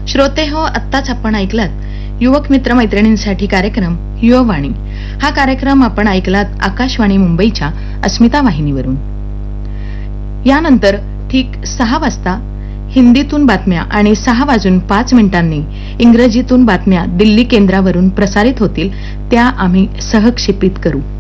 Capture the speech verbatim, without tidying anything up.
श्रोते हो, आत्ताच आपण ऐकलात युवक मित्र मैत्रिणींसाठी कार्यक्रम युववाणी. हा कार्यक्रम आपण ऐकलात आकाशवाणी मुंबईच्या अस्मिता वाहिनीवरून. यानंतर ठीक सहा वाजता हिंदीतून बातम्या आणि सहा वाजून पाच मिनिटांनी इंग्रजीतून बातम्या दिल्ली केंद्रावरून प्रसारित होतील, त्या आम्ही सहक्षेपित करू.